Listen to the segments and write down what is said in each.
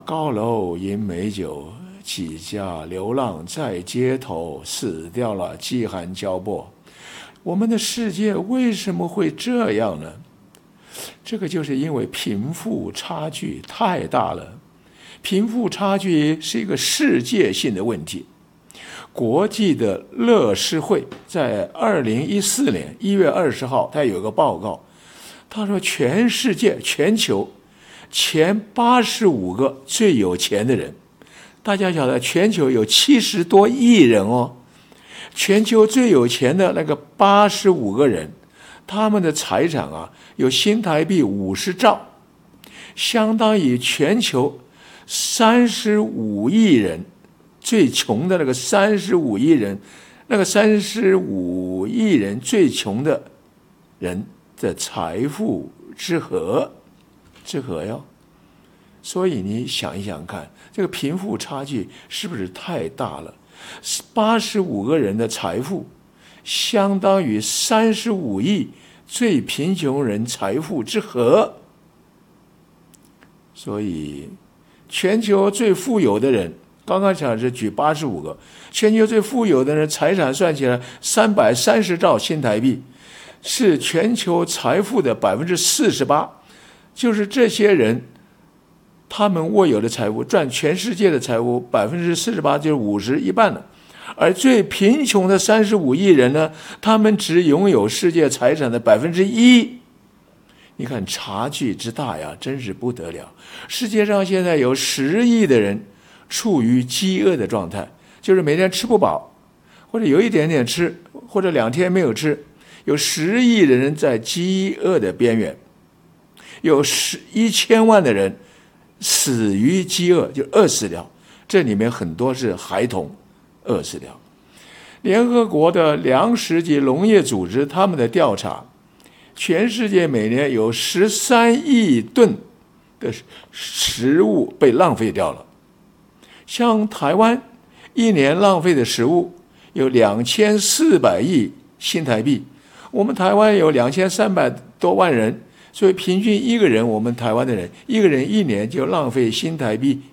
高楼饮美酒，几家流浪在街头，死掉了饥寒交迫。我们的世界为什么会这样呢？这个就是因为贫富差距太大了。贫富差距是一个世界性的问题。国际的乐施会在2014年1月20号，他有个报告，他说全世界全球前85个最有钱的人，大家晓得全球有70多亿人哦，全球最有钱的那个85个人，他们的财产有新台币50兆，相当于全球35亿人。最穷的那个35亿人，那个35亿人最穷的人的财富之和哟。所以你想一想看，这个贫富差距是不是太大了？85个人的财富相当于35亿最贫穷人财富之和。所以全球最富有的人，刚刚讲是举85个，全球最富有的人财产算起来330兆新台币，是全球财富的48%，就是这些人他们握有的财富占全世界的财富48%，就是一半了。而最贫穷的35亿人呢，他们只拥有世界财产的1%。你看差距之大呀，真是不得了。世界上现在有10亿的人处于饥饿的状态，就是每天吃不饱，或者有一点点吃，或者2天没有吃，有10亿的人在饥饿的边缘，有1000万的人死于饥饿，就饿死了，这里面很多是孩童饿死了。联合国的粮食及农业组织他们的调查，全世界每年有13亿吨的食物被浪费掉了。像台湾一年浪费的食物有2400亿新台币，我们台湾有2300多万人，所以平均一个人，我们台湾的人一个人一年就浪费新台币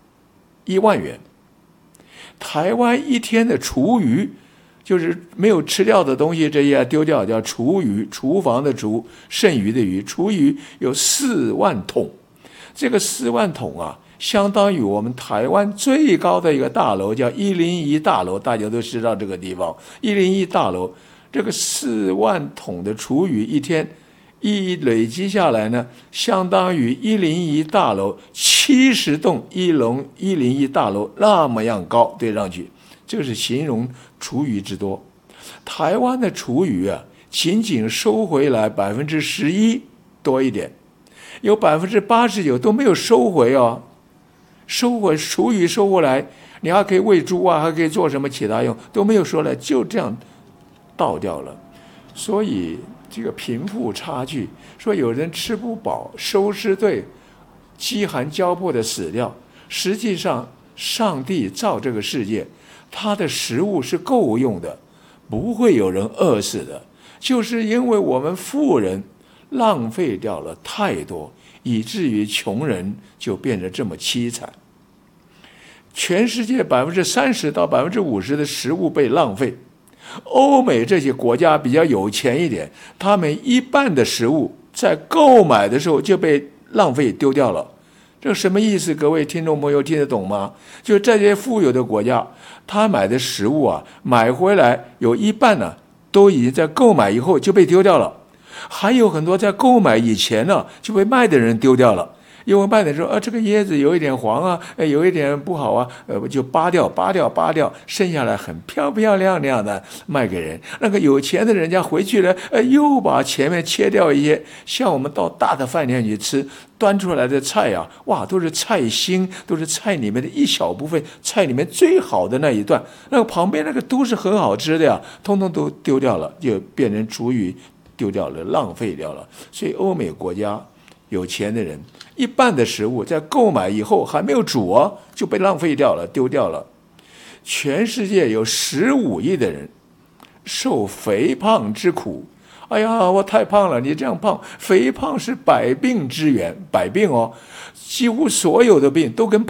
1万元。台湾一天的厨余，就是没有吃掉的东西，这些丢掉叫厨余，厨房的厨，剩余的余，厨余有4万桶。这个4万桶相当于我们台湾最高的一个大楼叫101大楼，大家都知道这个地方101大楼，这个4万桶的厨余一天累积下来呢，相当于101大楼70栋101大楼那么样高，对上去，这是形容厨余之多。台湾的厨余仅仅收回来11%多一点，有89%都没有收回哦。收回厨余收回来，你还可以喂猪还可以做什么其他用，都没有收来，就这样倒掉了。所以这个贫富差距，说有人吃不饱，收尸队饥寒交迫的死掉，实际上上帝造这个世界，他的食物是够用的，不会有人饿死的，就是因为我们富人浪费掉了太多，以至于穷人就变得这么凄惨。全世界30%到50%的食物被浪费，欧美这些国家比较有钱一点，他们一半的食物在购买的时候就被浪费丢掉了。这什么意思？各位听众朋友听得懂吗？就这些富有的国家，他买的食物买回来有一半都已经在购买以后就被丢掉了，还有很多在购买以前就被卖的人丢掉了。因为卖的说这个椰子有一点黄有一点不好就扒掉，剩下来很漂亮的卖给人。那个有钱的人家回去了又把前面切掉一些。像我们到大的饭店去吃，端出来的菜都是菜心，都是菜里面的一小部分，菜里面最好的那一段，那个旁边那个都是很好吃的通通都丢掉了，就变成厨余丢掉了，浪费掉了。所以欧美国家有钱的人，一半的食物在购买以后还没有煮就被浪费掉了，丢掉了。全世界有15亿的人受肥胖之苦。哎呀，我太胖了，你这样胖，肥胖是百病之源，百病几乎所有的病都跟